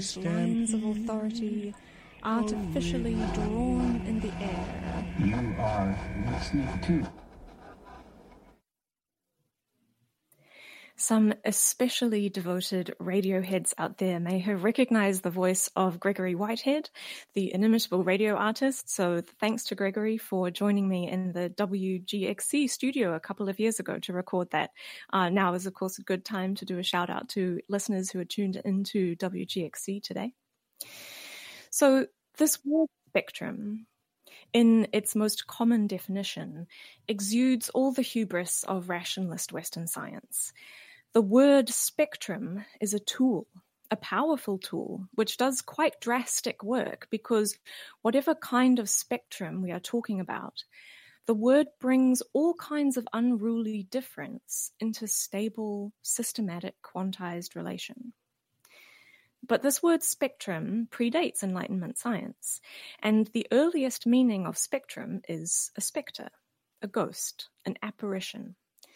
lines of authority artificially drawn in the air. You are listening to Some especially devoted Radioheads out there may have recognized the voice of Gregory Whitehead, the inimitable radio artist. So thanks to Gregory for joining me in the WGXC studio a couple of years ago to record that. Now is, of course, a good time to do a shout out to listeners who are tuned into WGXC today. So this word spectrum, in its most common definition, exudes all the hubris of rationalist Western science. The word spectrum is a tool, a powerful tool, which does quite drastic work because whatever kind of spectrum we are talking about, the word brings all kinds of unruly difference into stable, systematic, quantized relation. But this word spectrum predates Enlightenment science, and the earliest meaning of spectrum is a spectre, a ghost, an apparition.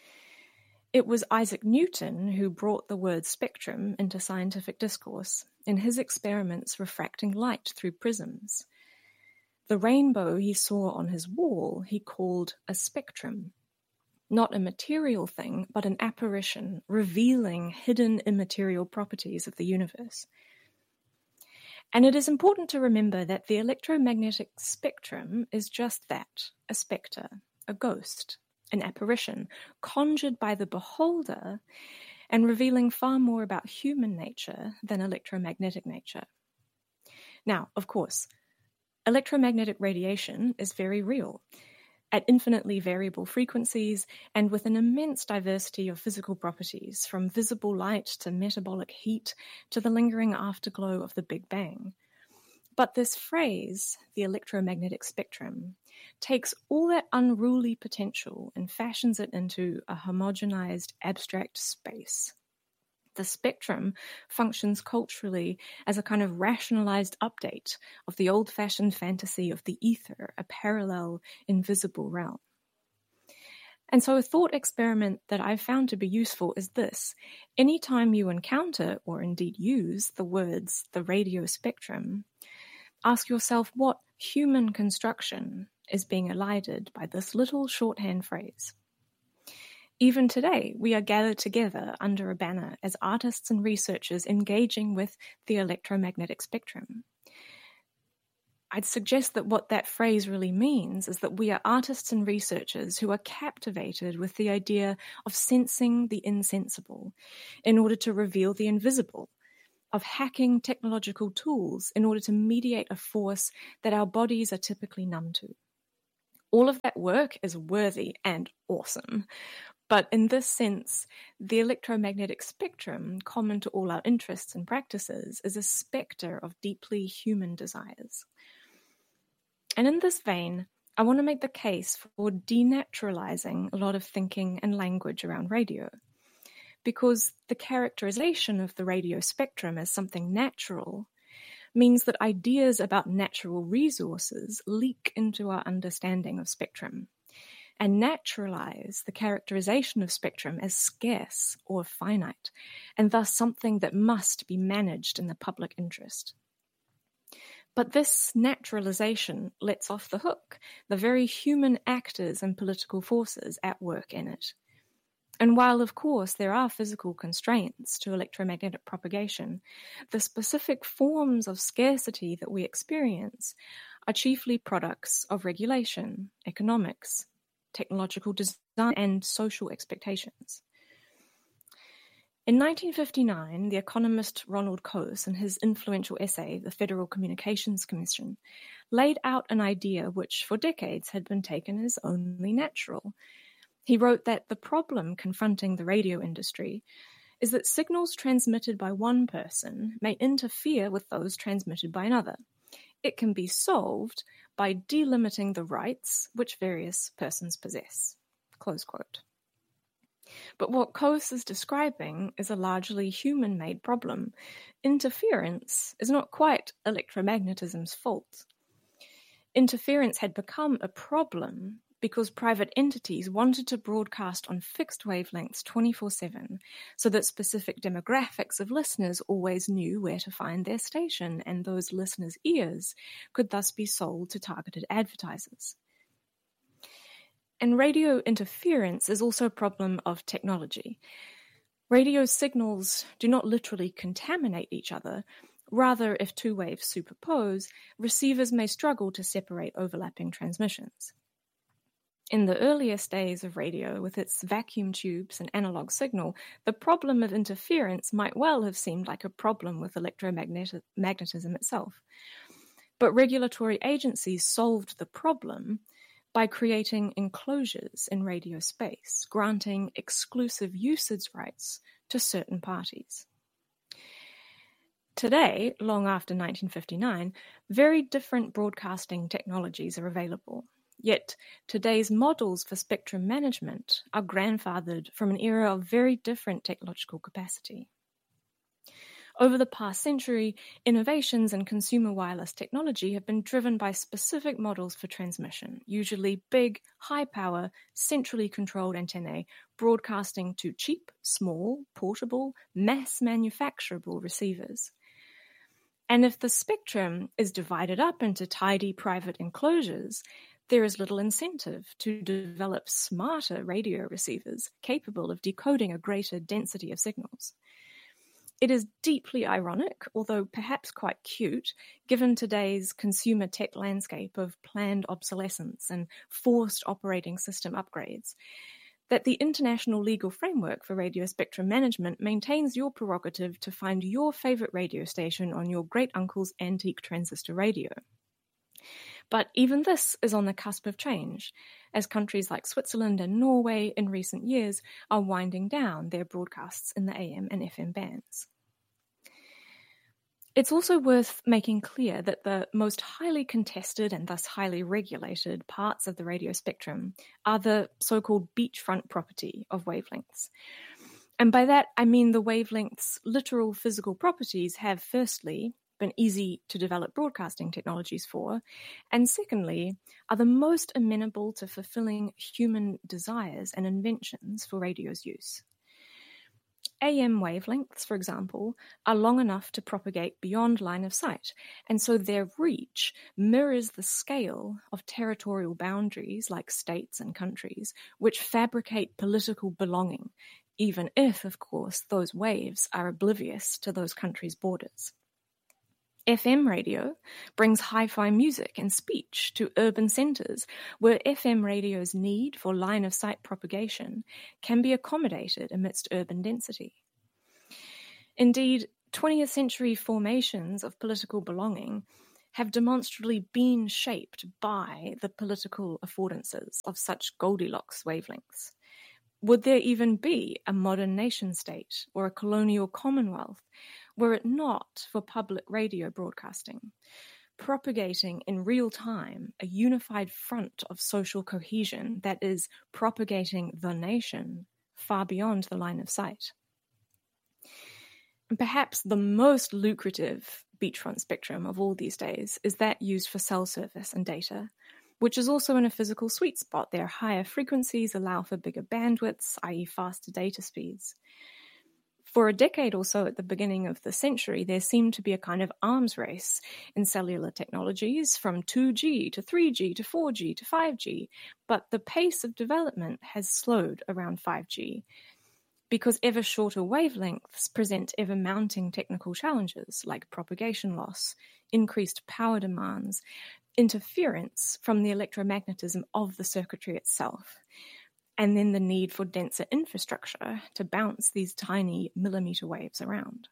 It was Isaac Newton who brought the word spectrum into scientific discourse in his experiments refracting light through prisms. The rainbow he saw on his wall he called a spectrum, not a material thing, but an apparition revealing hidden immaterial properties of the universe. And it is important to remember that the electromagnetic spectrum is just that, a spectre, a ghost, an apparition, conjured by the beholder and revealing far more about human nature than electromagnetic nature. Now, of course, electromagnetic radiation is very real, at infinitely variable frequencies and with an immense diversity of physical properties, from visible light to metabolic heat to the lingering afterglow of the Big Bang. But this phrase, the electromagnetic spectrum, takes all that unruly potential and fashions it into a homogenized, abstract space. The spectrum functions culturally as a kind of rationalized update of the old-fashioned fantasy of the ether, a parallel, invisible realm. And so a thought experiment that I've found to be useful is this. Anytime you encounter, or indeed use, the words, the radio spectrum, ask yourself what human construction is being elided by this little shorthand phrase. Even today, we are gathered together under a banner as artists and researchers engaging with the electromagnetic spectrum. I'd suggest that what that phrase really means is that we are artists and researchers who are captivated with the idea of sensing the insensible in order to reveal the invisible, of hacking technological tools in order to mediate a force that our bodies are typically numb to. All of that work is worthy and awesome. But in this sense, the electromagnetic spectrum, common to all our interests and practices, is a spectre of deeply human desires. And in this vein, I want to make the case for denaturalizing a lot of thinking and language around radio, because the characterization of the radio spectrum as something natural means that ideas about natural resources leak into our understanding of spectrum, and naturalize the characterization of spectrum as scarce or finite, and thus something that must be managed in the public interest. But this naturalization lets off the hook the very human actors and political forces at work in it. And while, of course, there are physical constraints to electromagnetic propagation, the specific forms of scarcity that we experience are chiefly products of regulation, economics, technological design, and social expectations. In 1959, the economist Ronald Coase, in his influential essay, The Federal Communications Commission, laid out an idea which for decades had been taken as only natural. He wrote that the problem confronting the radio industry is that signals transmitted by one person may interfere with those transmitted by another. It can be solved by delimiting the rights which various persons possess. Close quote. But what Coase is describing is a largely human-made problem. Interference is not quite electromagnetism's fault. Interference had become a problem because private entities wanted to broadcast on fixed wavelengths 24/7 so that specific demographics of listeners always knew where to find their station, and those listeners' ears could thus be sold to targeted advertisers. And radio interference is also a problem of technology. Radio signals do not literally contaminate each other. Rather, if two waves superpose, receivers may struggle to separate overlapping transmissions. In the earliest days of radio, with its vacuum tubes and analog signal, the problem of interference might well have seemed like a problem with electromagnetism itself. But regulatory agencies solved the problem by creating enclosures in radio space, granting exclusive usage rights to certain parties. Today, long after 1959, very different broadcasting technologies are available. Yet, today's models for spectrum management are grandfathered from an era of very different technological capacity. Over the past century, innovations in consumer wireless technology have been driven by specific models for transmission, usually big, high-power, centrally controlled antennae broadcasting to cheap, small, portable, mass-manufacturable receivers. And if the spectrum is divided up into tidy private enclosures, there is little incentive to develop smarter radio receivers capable of decoding a greater density of signals. It is deeply ironic, although perhaps quite cute, given today's consumer tech landscape of planned obsolescence and forced operating system upgrades, that the international legal framework for radio spectrum management maintains your prerogative to find your favorite radio station on your great-uncle's antique transistor radio. But even this is on the cusp of change, as countries like Switzerland and Norway in recent years are winding down their broadcasts in the AM and FM bands. It's also worth making clear that the most highly contested and thus highly regulated parts of the radio spectrum are the so-called beachfront property of wavelengths. And by that, I mean the wavelength's literal physical properties have, firstly, been easy to develop broadcasting technologies for, and secondly, are the most amenable to fulfilling human desires and inventions for radio's use. AM wavelengths, for example, are long enough to propagate beyond line of sight, and so their reach mirrors the scale of territorial boundaries like states and countries, which fabricate political belonging, even if, of course, those waves are oblivious to those countries' borders. FM radio brings hi-fi music and speech to urban centres, where FM radio's need for line-of-sight propagation can be accommodated amidst urban density. Indeed, 20th century formations of political belonging have demonstrably been shaped by the political affordances of such Goldilocks wavelengths. Would there even be a modern nation-state or a colonial commonwealth were it not for public radio broadcasting, propagating in real time a unified front of social cohesion that is propagating the nation far beyond the line of sight? And perhaps the most lucrative beachfront spectrum of all these days is that used for cell service and data, which is also in a physical sweet spot. Their higher frequencies allow for bigger bandwidths, i.e. faster data speeds. For a decade or so at the beginning of the century, there seemed to be a kind of arms race in cellular technologies from 2G to 3G to 4G to 5G, but the pace of development has slowed around 5G because ever shorter wavelengths present ever mounting technical challenges like propagation loss, increased power demands, interference from the electromagnetism of the circuitry itself, and then the need for denser infrastructure to bounce these tiny millimeter waves around.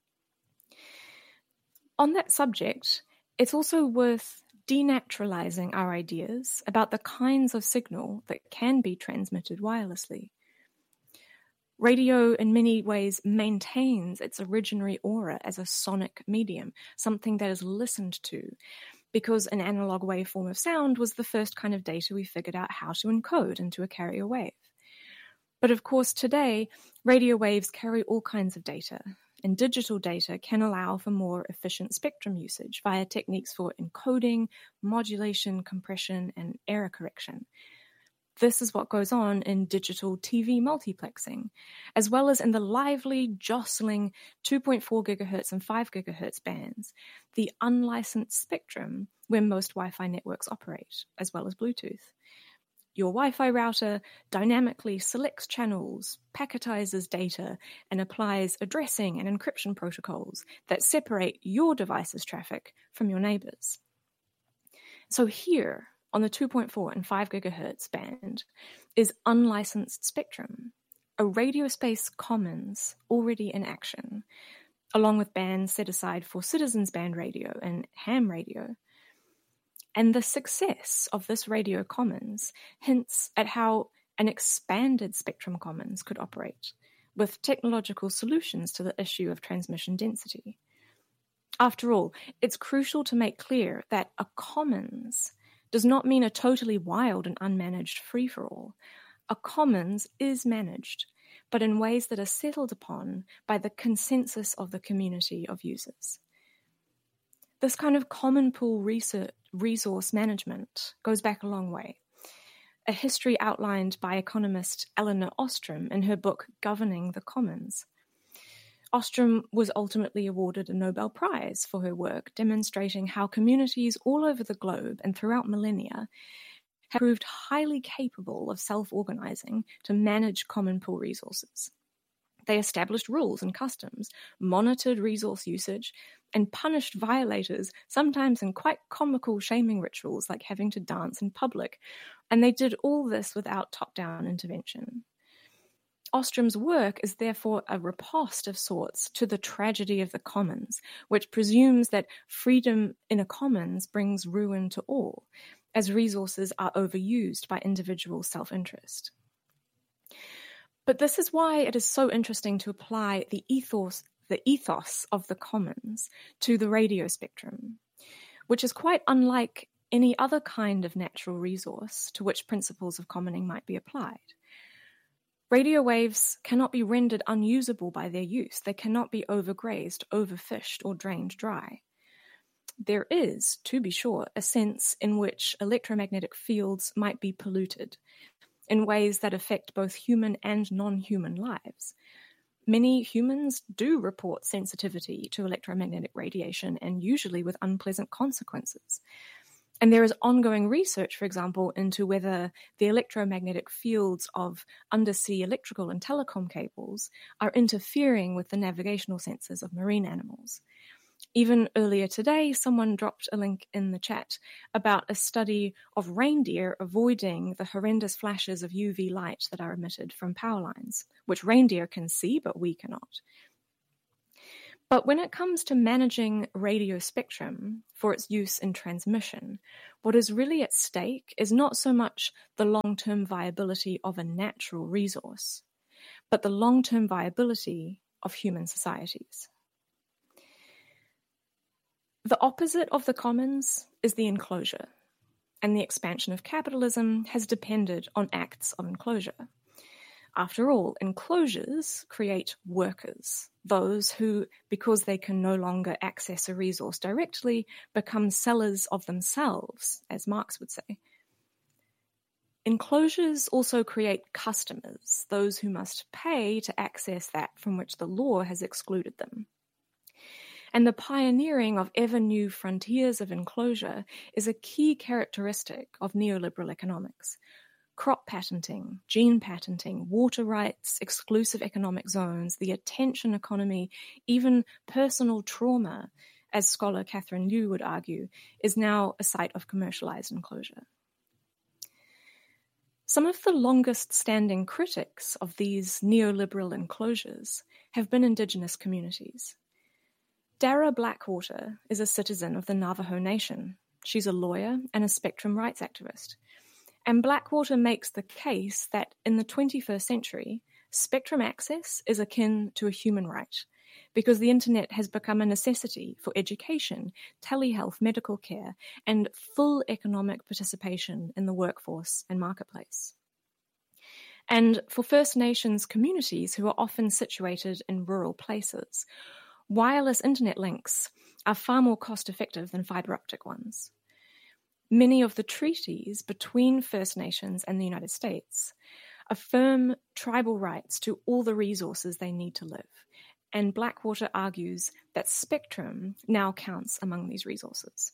On that subject, it's also worth denaturalizing our ideas about the kinds of signal that can be transmitted wirelessly. Radio, in many ways, maintains its originary aura as a sonic medium, something that is listened to, because an analog waveform of sound was the first kind of data we figured out how to encode into a carrier wave. But of course, today, radio waves carry all kinds of data, and digital data can allow for more efficient spectrum usage via techniques for encoding, modulation, compression, and error correction. This is what goes on in digital TV multiplexing, as well as in the lively, jostling 2.4 gigahertz and 5 gigahertz bands, the unlicensed spectrum where most Wi-Fi networks operate, as well as Bluetooth. Your Wi-Fi router dynamically selects channels, packetizes data, and applies addressing and encryption protocols that separate your device's traffic from your neighbor's. So here, on the 2.4 and 5 gigahertz band, is unlicensed spectrum, a radio space commons already in action, along with bands set aside for citizens band radio and ham radio. And the success of this radio commons hints at how an expanded spectrum commons could operate, with technological solutions to the issue of transmission density. After all, it's crucial to make clear that a commons does not mean a totally wild and unmanaged free-for-all. A commons is managed, but in ways that are settled upon by the consensus of the community of users. This kind of common pool resource management goes back a long way. A history outlined by economist Elinor Ostrom in her book Governing the Commons. Ostrom was ultimately awarded a Nobel Prize for her work, demonstrating how communities all over the globe and throughout millennia have proved highly capable of self-organizing to manage common pool resources. They established rules and customs, monitored resource usage, and punished violators, sometimes in quite comical shaming rituals like having to dance in public. And they did all this without top-down intervention. Ostrom's work is therefore a riposte of sorts to the tragedy of the commons, which presumes that freedom in a commons brings ruin to all, as resources are overused by individual self-interest. But this is why it is so interesting to apply the ethos of the commons to the radio spectrum, which is quite unlike any other kind of natural resource to which principles of commoning might be applied. Radio waves cannot be rendered unusable by their use. They cannot be overgrazed, overfished, or drained dry. There is, to be sure, a sense in which electromagnetic fields might be polluted in ways that affect both human and non-human lives. Many humans do report sensitivity to electromagnetic radiation, and usually with unpleasant consequences. And there is ongoing research, for example, into whether the electromagnetic fields of undersea electrical and telecom cables are interfering with the navigational sensors of marine animals. Even earlier today, someone dropped a link in the chat about a study of reindeer avoiding the horrendous flashes of UV light that are emitted from power lines, which reindeer can see, but we cannot. But when it comes to managing radio spectrum for its use in transmission, what is really at stake is not so much the long-term viability of a natural resource, but the long-term viability of human societies. The opposite of the commons is the enclosure, and the expansion of capitalism has depended on acts of enclosure. After all, enclosures create workers, those who, because they can no longer access a resource directly, become sellers of themselves, as Marx would say. Enclosures also create customers, those who must pay to access that from which the law has excluded them. And the pioneering of ever-new frontiers of enclosure is a key characteristic of neoliberal economics. Crop patenting, gene patenting, water rights, exclusive economic zones, the attention economy, even personal trauma, as scholar Catherine Liu would argue, is now a site of commercialized enclosure. Some of the longest-standing critics of these neoliberal enclosures have been Indigenous communities. Dara Blackwater is a citizen of the Navajo Nation. She's a lawyer and a spectrum rights activist. And Blackwater makes the case that in the 21st century, spectrum access is akin to a human right, because the internet has become a necessity for education, telehealth, medical care, and full economic participation in the workforce and marketplace. And for First Nations communities who are often situated in rural places, wireless internet links are far more cost-effective than fiber optic ones. Many of the treaties between First Nations and the United States affirm tribal rights to all the resources they need to live, and Blackwater argues that spectrum now counts among these resources.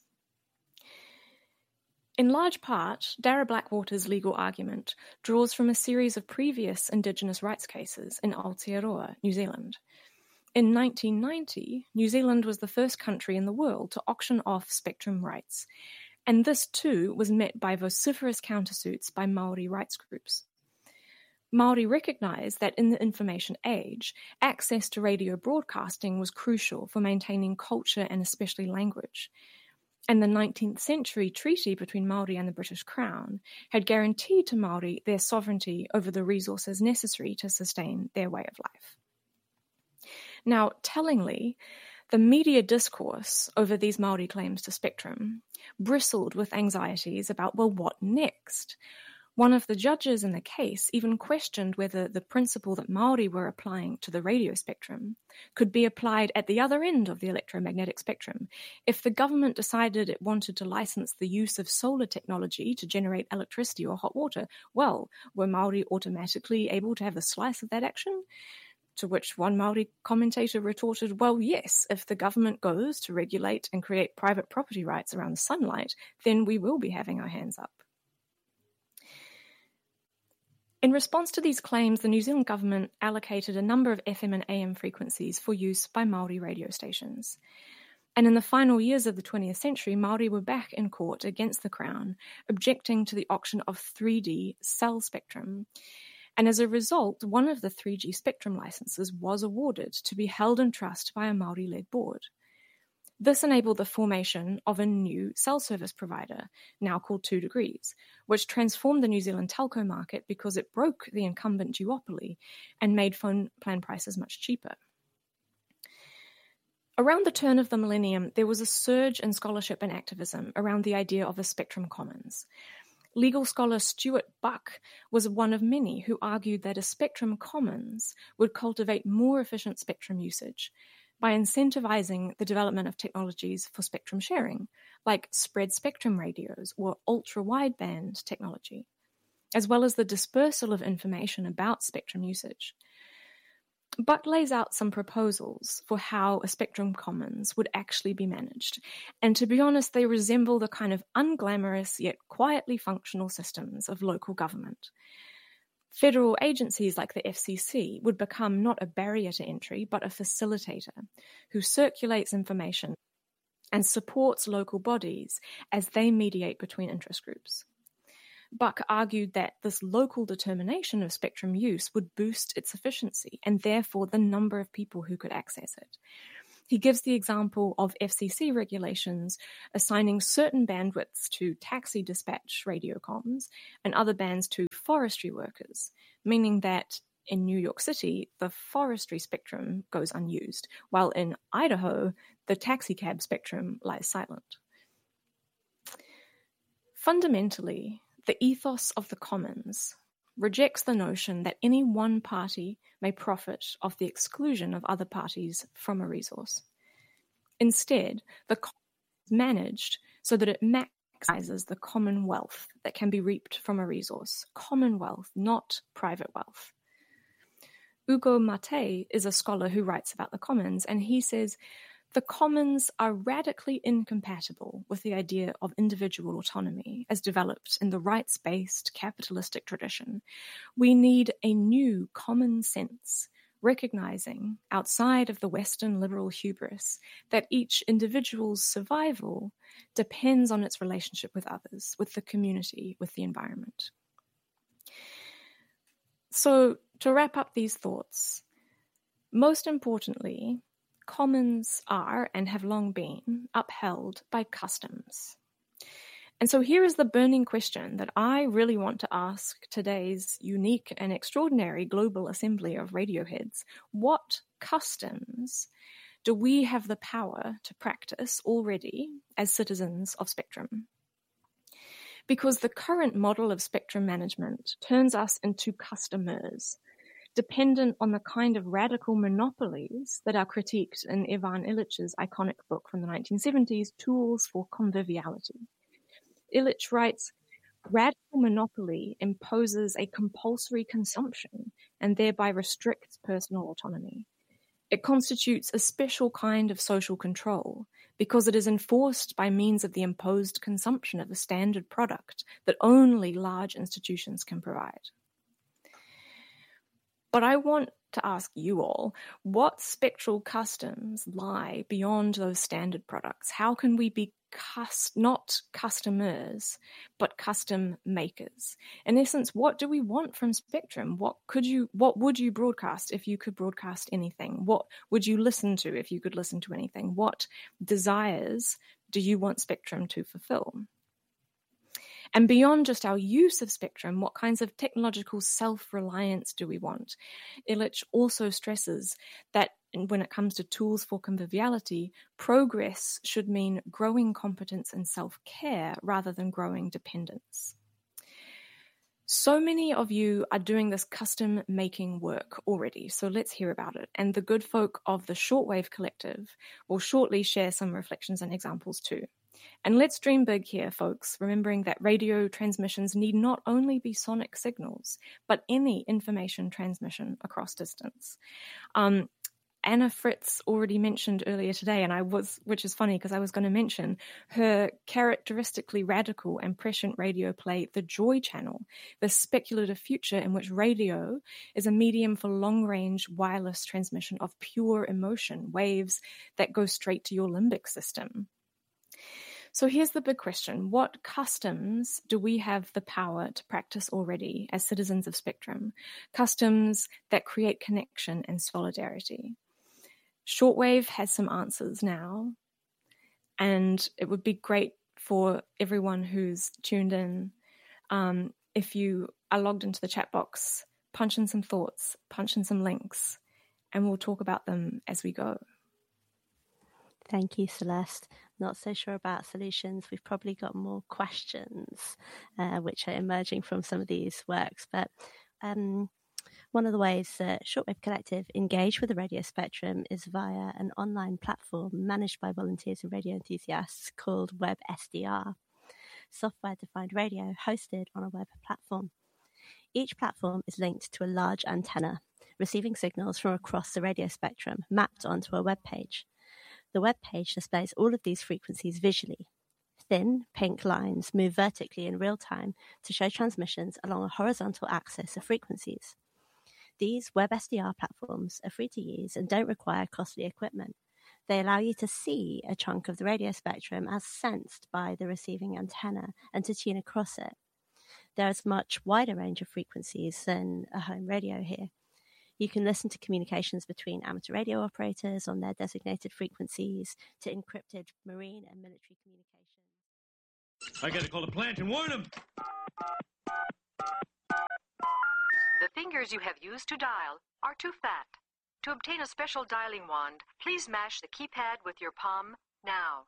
In large part, Darragh Blackwater's legal argument draws from a series of previous Indigenous rights cases in Aotearoa, New Zealand. In 1990, New Zealand was the first country in the world to auction off spectrum rights, and this too was met by vociferous countersuits by Māori rights groups. Māori recognised that in the information age, access to radio broadcasting was crucial for maintaining culture and especially language. And the 19th century treaty between Māori and the British Crown had guaranteed to Māori their sovereignty over the resources necessary to sustain their way of life. Now, tellingly, the media discourse over these Māori claims to spectrum bristled with anxieties about, well, what next? One of the judges in the case even questioned whether the principle that Māori were applying to the radio spectrum could be applied at the other end of the electromagnetic spectrum. If the government decided it wanted to license the use of solar technology to generate electricity or hot water, well, were Māori automatically able to have a slice of that action? To which one Māori commentator retorted, well, yes, if the government goes to regulate and create private property rights around the sunlight, then we will be having our hands up. In response to these claims, the New Zealand government allocated a number of FM and AM frequencies for use by Māori radio stations. And in the final years of the 20th century, Māori were back in court against the Crown, objecting to the auction of 3D cell spectrum. And as a result, one of the 3G spectrum licenses was awarded to be held in trust by a Māori-led board. This enabled the formation of a new cell service provider, now called 2 Degrees, which transformed the New Zealand telco market because it broke the incumbent duopoly and made phone plan prices much cheaper. Around the turn of the millennium, there was a surge in scholarship and activism around the idea of a spectrum commons. Legal scholar Stuart Buck was one of many who argued that a spectrum commons would cultivate more efficient spectrum usage by incentivizing the development of technologies for spectrum sharing, like spread spectrum radios or ultra-wideband technology, as well as the dispersal of information about spectrum usage. Buck lays out some proposals for how a spectrum commons would actually be managed, and to be honest, they resemble the kind of unglamorous yet quietly functional systems of local government. Federal agencies like the FCC would become not a barrier to entry, but a facilitator who circulates information and supports local bodies as they mediate between interest groups. Buck argued that this local determination of spectrum use would boost its efficiency and therefore the number of people who could access it. He gives the example of FCC regulations assigning certain bandwidths to taxi dispatch radiocoms and other bands to forestry workers, meaning that in New York City, the forestry spectrum goes unused, while in Idaho, the taxicab spectrum lies silent. Fundamentally, the ethos of the commons rejects the notion that any one party may profit off the exclusion of other parties from a resource. Instead, the commons is managed so that it maximizes the common wealth that can be reaped from a resource. Common wealth, not private wealth. Ugo Mate is a scholar who writes about the commons, and he says, the commons are radically incompatible with the idea of individual autonomy as developed in the rights-based capitalistic tradition. We need a new common sense, recognizing, outside of the Western liberal hubris, that each individual's survival depends on its relationship with others, with the community, with the environment. So, to wrap up these thoughts, most importantly, commons are, and have long been, upheld by customs. And so here is the burning question that I really want to ask today's unique and extraordinary global assembly of radioheads. What customs do we have the power to practice already as citizens of spectrum? Because the current model of spectrum management turns us into customers, dependent on the kind of radical monopolies that are critiqued in Ivan Illich's iconic book from the 1970s, Tools for Conviviality. Illich writes, radical monopoly imposes a compulsory consumption and thereby restricts personal autonomy. It constitutes a special kind of social control because it is enforced by means of the imposed consumption of a standard product that only large institutions can provide. But I want to ask you all, what spectral customs lie beyond those standard products? How can we be not customers, but custom makers? In essence, what do we want from Spectrum? What would you broadcast if you could broadcast anything? What would you listen to if you could listen to anything? What desires do you want Spectrum to fulfill? And beyond just our use of Spectrum, what kinds of technological self-reliance do we want? Illich also stresses that when it comes to tools for conviviality, progress should mean growing competence and self-care rather than growing dependence. So many of you are doing this custom making work already, so let's hear about it. And the good folk of the Shortwave Collective will shortly share some reflections and examples too. And let's dream big here, folks, remembering that radio transmissions need not only be sonic signals, but any information transmission across distance. Anna Fritz already mentioned earlier today, which is funny because I was going to mention her characteristically radical and prescient radio play, The Joy Channel, the speculative future in which radio is a medium for long-range wireless transmission of pure emotion, waves that go straight to your limbic system. So here's the big question. What customs do we have the power to practice already as citizens of Spectrum? Customs that create connection and solidarity. Shortwave has some answers now, and it would be great for everyone who's tuned in if you are logged into the chat box, punch in some thoughts, punch in some links, and we'll talk about them as we go. Thank you, Celeste. Not so sure about solutions. We've probably got more questions, which are emerging from some of these works. But one of the ways that Shortwave Collective engage with the radio spectrum is via an online platform managed by volunteers and radio enthusiasts called WebSDR, software-defined radio hosted on a web platform. Each platform is linked to a large antenna, receiving signals from across the radio spectrum mapped onto a web page. The web page displays all of these frequencies visually. Thin, pink lines move vertically in real time to show transmissions along a horizontal axis of frequencies. These WebSDR platforms are free to use and don't require costly equipment. They allow you to see a chunk of the radio spectrum as sensed by the receiving antenna and to tune across it. There is a much wider range of frequencies than a home radio here. You can listen to communications between amateur radio operators on their designated frequencies to encrypted marine and military communications. I gotta call the plant and warn them. The fingers you have used to dial are too fat. To obtain a special dialing wand, please mash the keypad with your palm now.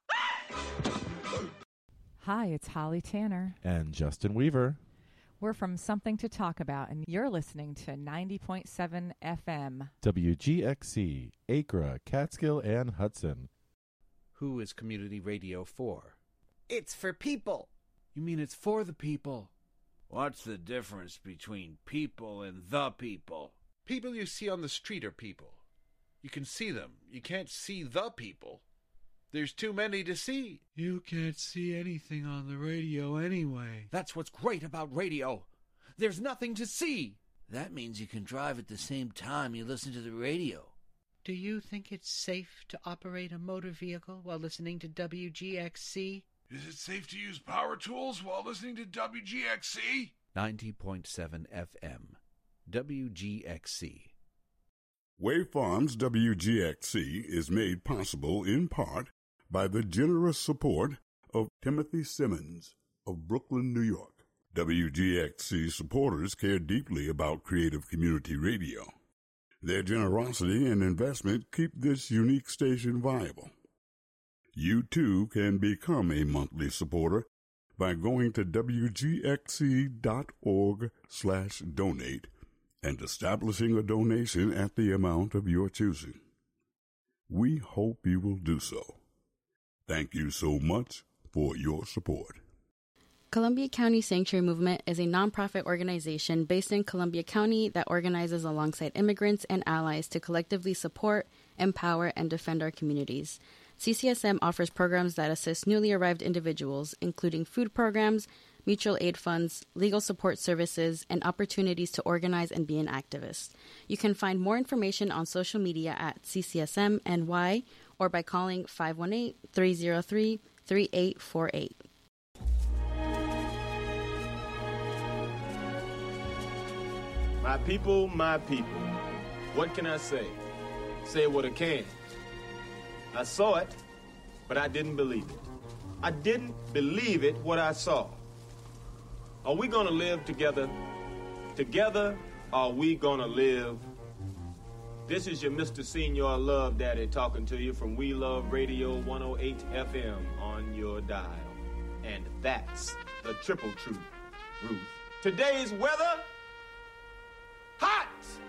Hi, it's Holly Tanner. And Justin Weaver. We're from Something to Talk About, and you're listening to 90.7 FM. WGXC, Acra, Catskill, and Hudson. Who is community radio for? It's for people. You mean it's for the people? What's the difference between people and the people? People you see on the street are people. You can see them. You can't see the people. There's too many to see. You can't see anything on the radio anyway. That's what's great about radio. There's nothing to see. That means you can drive at the same time you listen to the radio. Do you think it's safe to operate a motor vehicle while listening to WGXC? Is it safe to use power tools while listening to WGXC? 90.7 FM. WGXC. Wave Farms WGXC is made possible in part by the generous support of Timothy Simmons of Brooklyn, New York. WGXC supporters care deeply about creative community radio. Their generosity and investment keep this unique station viable. You too can become a monthly supporter by going to wgxc.org/donate and establishing a donation at the amount of your choosing. We hope you will do so. Thank you so much for your support. Columbia County Sanctuary Movement is a nonprofit organization based in Columbia County that organizes alongside immigrants and allies to collectively support, empower, and defend our communities. CCSM offers programs that assist newly arrived individuals, including food programs, mutual aid funds, legal support services, and opportunities to organize and be an activist. You can find more information on social media at CCSMNY or by calling 518-303-3848. My people, what can I say? Say what I can. I saw it, but I didn't believe it. I didn't believe it what I saw. Are we gonna live together? Together, are we gonna live? This is your Mr. Senior Love Daddy talking to you from We Love Radio 108 FM on your dial. And that's the triple truth, Ruth. Today's weather, hot!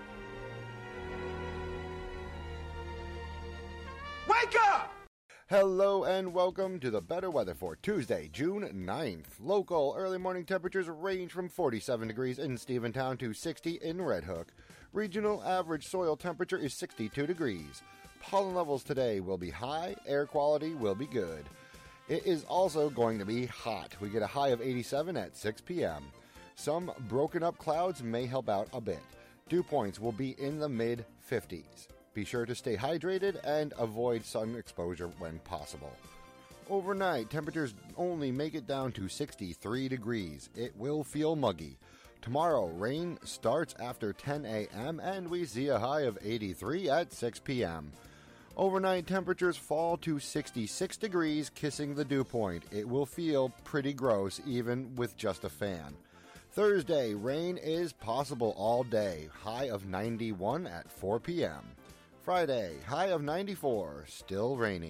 Wake up! Hello and welcome to the better weather for Tuesday, June 9th. Local early morning temperatures range from 47 degrees in Stephentown to 60 in Red Hook. Regional average soil temperature is 62 degrees. Pollen levels today will be high, air quality will be good. It is also going to be hot. We get a high of 87 at 6 p.m. Some broken up clouds may help out a bit. Dew points will be in the mid-50s. Be sure to stay hydrated and avoid sun exposure when possible. Overnight, temperatures only make it down to 63 degrees. It will feel muggy. Tomorrow, rain starts after 10 a.m. and we see a high of 83 at 6 p.m. Overnight temperatures fall to 66 degrees, kissing the dew point. It will feel pretty gross even with just a fan. Thursday, rain is possible all day. High of 91 at 4 p.m. Friday, high of 94, still rainy.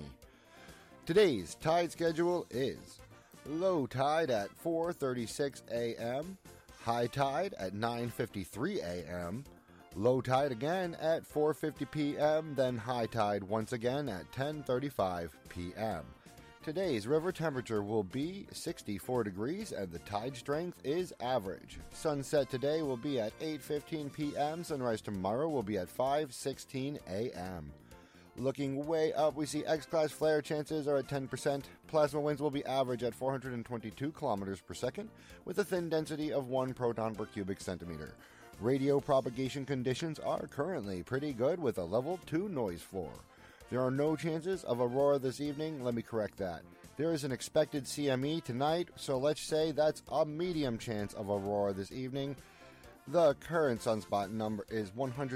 Today's tide schedule is low tide at 4:36 a.m., high tide at 9:53 a.m., low tide again at 4:50 p.m., then high tide once again at 10:35 p.m. Today's river temperature will be 64 degrees and the tide strength is average. Sunset today will be at 8:15 p.m. Sunrise tomorrow will be at 5:16 a.m. Looking way up, we see X-class flare chances are at 10%. Plasma winds will be average at 422 kilometers per second with a thin density of 1 proton per cubic centimeter. Radio propagation conditions are currently pretty good with a level 2 noise floor. There are no chances of aurora this evening. Let me correct that. There is an expected CME tonight, so let's say that's a medium chance of aurora this evening. The current sunspot number is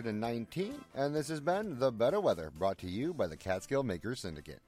119, and this has been The Better Weather, brought to you by the Catskill Makers Syndicate.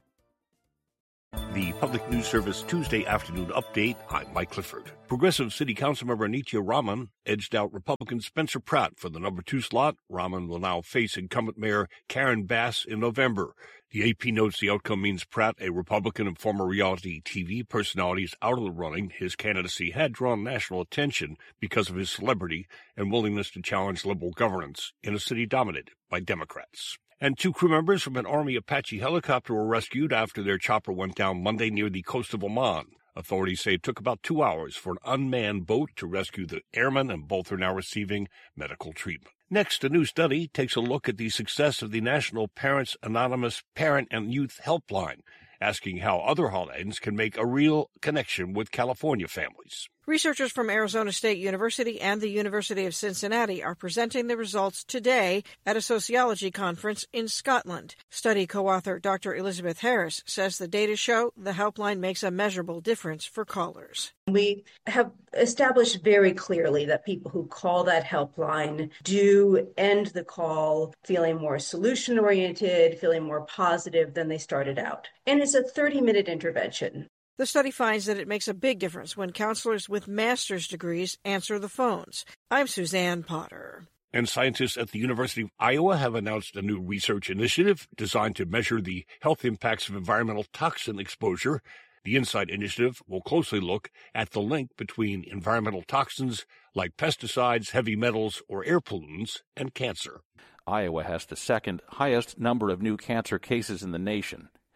The Public News Service Tuesday afternoon update. I'm Mike Clifford. Progressive City Councilmember Nitya Raman edged out Republican Spencer Pratt for the number 2 slot. Raman will now face incumbent Mayor Karen Bass in November. The AP notes the outcome means Pratt, a Republican and former reality TV personality, is out of the running. His candidacy had drawn national attention because of his celebrity and willingness to challenge liberal governance in a city dominated by Democrats. And 2 crew members from an Army Apache helicopter were rescued after their chopper went down Monday near the coast of Oman. Authorities say it took about 2 hours for an unmanned boat to rescue the airmen, and both are now receiving medical treatment. Next, a new study takes a look at the success of the National Parents Anonymous Parent and Youth Helpline, asking how other holidays can make a real connection with California families. Researchers from Arizona State University and the University of Cincinnati are presenting the results today at a sociology conference in Scotland. Study co-author Dr. Elizabeth Harris says the data show the helpline makes a measurable difference for callers. We have established very clearly that people who call that helpline do end the call feeling more solution-oriented, feeling more positive than they started out. And it's a 30-minute intervention. The study finds that it makes a big difference when counselors with master's degrees answer the phones. I'm Suzanne Potter. And scientists at the University of Iowa have announced a new research initiative designed to measure the health impacts of environmental toxin exposure. The InSight initiative will closely look at the link between environmental toxins like pesticides, heavy metals, or air pollutants and cancer. Iowa has the second highest number of new cancer cases in the nation.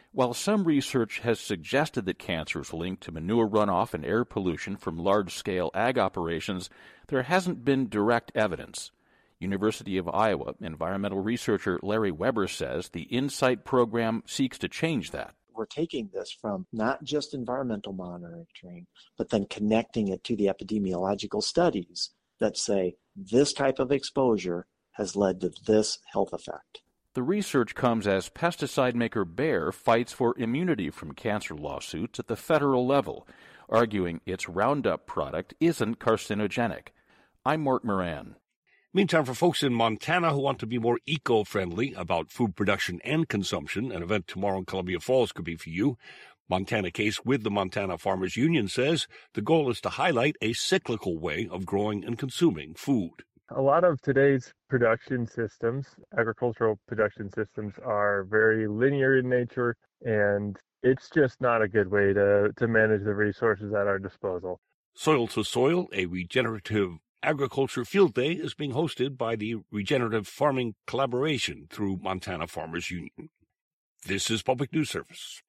While some research has suggested that cancer is linked to manure runoff and air pollution from large-scale ag operations, there hasn't been direct evidence. University of Iowa environmental researcher Larry Weber says the InSight program seeks to change that. We're taking this from not just environmental monitoring, but then connecting it to the epidemiological studies that say this type of exposure has led to this health effect. The research comes as pesticide maker Bayer fights for immunity from cancer lawsuits at the federal level, arguing its Roundup product isn't carcinogenic. I'm Mort Moran. Meantime, for folks in Montana who want to be more eco-friendly about food production and consumption, an event tomorrow in Columbia Falls could be for you. Montana Case with the Montana Farmers Union says the goal is to highlight a cyclical way of growing and consuming food. A lot of today's production systems, agricultural production systems, are very linear in nature, and it's just not a good way to manage the resources at our disposal. Soil to Soil, a regenerative agriculture field day, is being hosted by the Regenerative Farming Collaboration through Montana Farmers Union. This is Public News Service.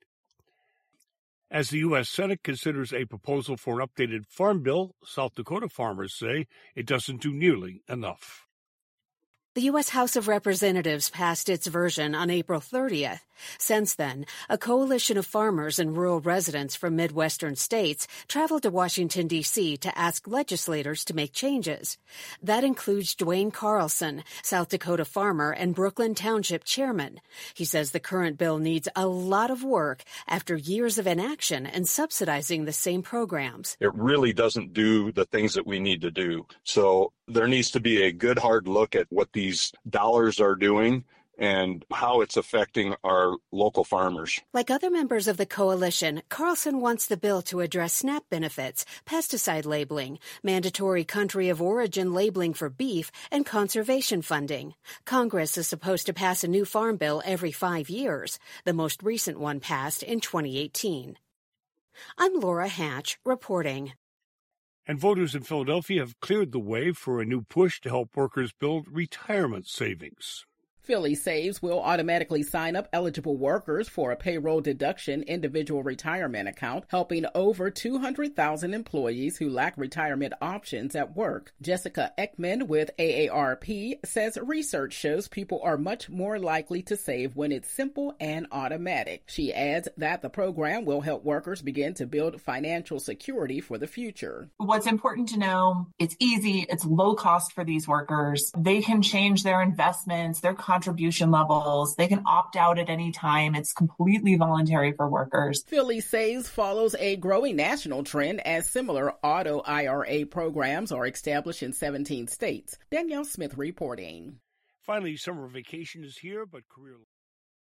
As the U.S. Senate considers a proposal for an updated farm bill, South Dakota farmers say it doesn't do nearly enough. The U.S. House of Representatives passed its version on April 30th. Since then, a coalition of farmers and rural residents from Midwestern states traveled to Washington, D.C. to ask legislators to make changes. That includes Dwayne Carlson, South Dakota farmer and Brooklyn Township chairman. He says the current bill needs a lot of work after years of inaction and subsidizing the same programs. It really doesn't do the things that we need to do. So there needs to be a good hard look at what these dollars are doing and how it's affecting our local farmers. Like other members of the coalition, Carlson wants the bill to address SNAP benefits, pesticide labeling, mandatory country of origin labeling for beef, and conservation funding. Congress is supposed to pass a new farm bill every 5 years. The most recent one passed in 2018. I'm Laura Hatch, reporting. And voters in Philadelphia have cleared the way for a new push to help workers build retirement savings. Philly Saves will automatically sign up eligible workers for a payroll deduction individual retirement account, helping over 200,000 employees who lack retirement options at work. Jessica Ekman with AARP says research shows people are much more likely to save when it's simple and automatic. She adds that the program will help workers begin to build financial security for the future. What's important to know, it's easy, it's low cost for these workers. They can change their investments, their contribution levels. They can opt out at any time. It's completely voluntary for workers. Philly Saves follows a growing national trend as similar auto IRA programs are established in 17 states. Danielle Smith reporting. Finally, summer vacation is here, but career